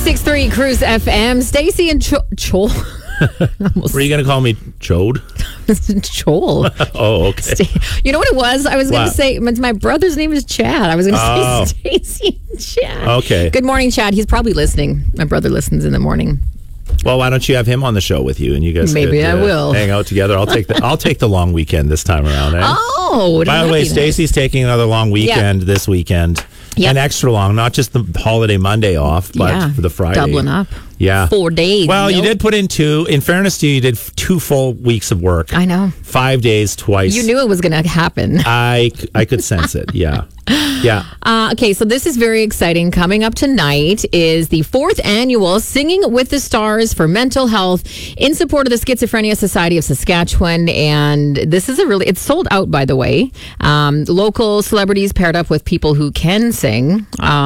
96.3 Cruise FM. Stacy and Joel. Were you going to call me Chode? Joel. Oh, okay. You know what it was? I was going to What? say, my brother's name is Chad. I was going to say Stacy and Chad. Okay. Good morning, Chad. He's probably listening. My brother listens in the morning. Well, why don't you have him on the show with you, and you guys Maybe could, I will. hang out together. I'll take the long weekend this time around. Eh? Oh, By the way, Stacy's taking another long weekend this weekend. Yep. And extra long, not just the holiday Monday off, but for the Friday. Doubling up. Yeah. 4 days. Well, you did put in two. In fairness to you, you did 2 full weeks of work. I know. 5 days twice. You knew it was going to happen. I could sense it. Yeah. Yeah. Okay, so this is very exciting. Coming up tonight is the 4th annual Singing with the Stars for Mental Health in support of the Schizophrenia Society of Saskatchewan. And this is it's sold out, by the way. Local celebrities paired up with people who can sing.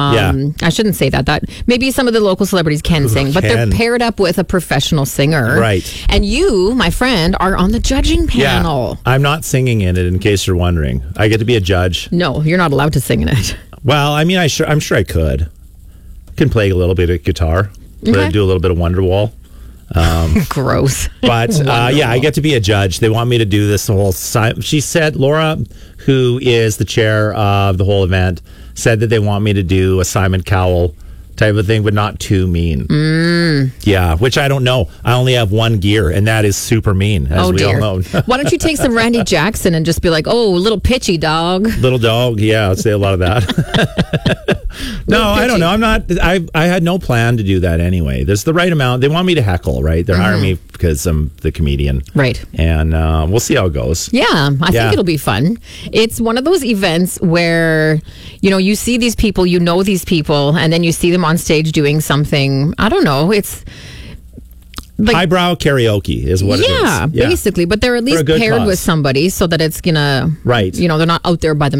I shouldn't say that. Maybe some of the local celebrities can sing, but they're paired up with a professional singer. Right. And you, my friend, are on the judging panel. Yeah. I'm not singing in it, in case you're wondering. I get to be a judge. No, you're not allowed to sing in it. Well, I mean, I'm sure I could. I can play a little bit of guitar. Okay. Do a little bit of Wonderwall. Gross. But I get to be a judge. They want me to do this whole. She said, Laura, who is the chair of the whole event, said that they want me to do a Simon Cowell type of thing, but not too mean. Yeah, which I don't know. I only have one gear, and that is super mean, as we all know. Why don't you take some Randy Jackson and just be like, oh, little pitchy dog. Little dog, yeah, I'd say a lot of that. No, I don't know. I'm not. I had no plan to do that anyway. There's the right amount. They want me to heckle, right? They're hiring me because I'm the comedian, right? And we'll see how it goes. Yeah, I think it'll be fun. It's one of those events where you see these people, these people, and then you see them on stage doing something. I don't know. It's like highbrow karaoke is what it is. Yeah, basically. But they're at least paired with somebody so that it's gonna, right? They're not out there by themselves.